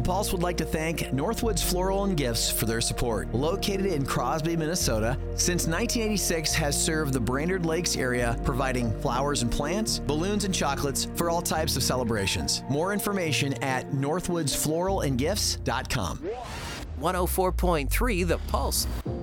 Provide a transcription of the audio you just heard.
Pulse would like to thank Northwoods Floral and Gifts for their support. Located in Crosby, Minnesota, since 1986 has served the Brainerd Lakes area, providing flowers and plants, balloons and chocolates for all types of celebrations. More information at northwoodsfloralandgifts.com. 104.3 The Pulse.